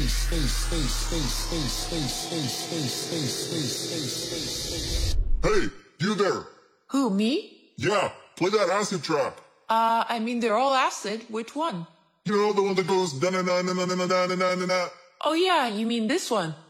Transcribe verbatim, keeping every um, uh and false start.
Hey, you there? Who, me? Yeah, play that acid track. Uh, I mean, they're all acid. Which one? You know, the one that goes da na na na na na na na na na. Oh yeah, you mean this one?